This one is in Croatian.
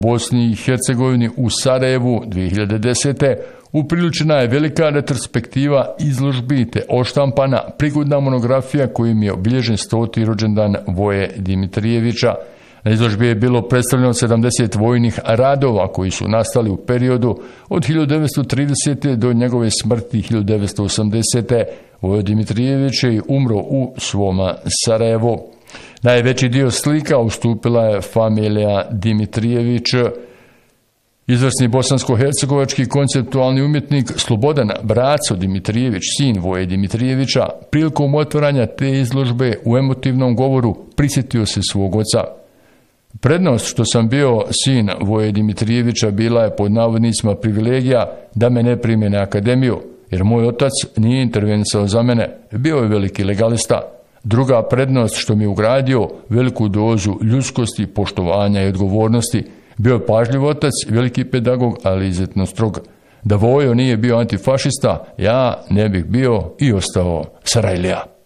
Bosni i Hercegovini u Sarajevu 2010. upriličena je velika retrospektiva izložbi te oštampana prigodna monografija kojim je obilježen 100. rođendan Voje Dimitrijevića. Na izložbi je bilo predstavljeno 70 vojnih radova koji su nastali u periodu od 1930. do njegove smrti 1980. Voje Dimitrijević je umro u svoma Sarajevu. Najveći dio slika ustupila je familija Dimitrijević. Izvrsni bosansko-hercegovački konceptualni umjetnik Slobodan Braco Dimitrijević, sin Voje Dimitrijevića, prilikom otvaranja te izložbe u emotivnom govoru prisjetio se svog oca. Prednost što sam bio sin Voje Dimitrijevića bila je pod navodnicima privilegija da me ne prime na akademiju, jer moj otac nije intervenisao za mene, bio je veliki legalista. Druga prednost što mi je ugradio veliku dozu ljudskosti, poštovanja i odgovornosti. Bio je pažljiv otac, veliki pedagog, ali izuzetno strog. Da Vojo nije bio antifašista, ja ne bih bio i ostao Sarajlija.